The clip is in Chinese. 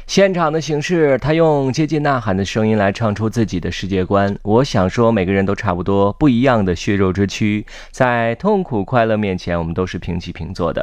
现场的形式，他用接近呐喊的声音来唱出自己的世界观。我想说，每个人都差不多，不一样的血肉之躯，在痛苦快乐面前，我们都是平起平坐的。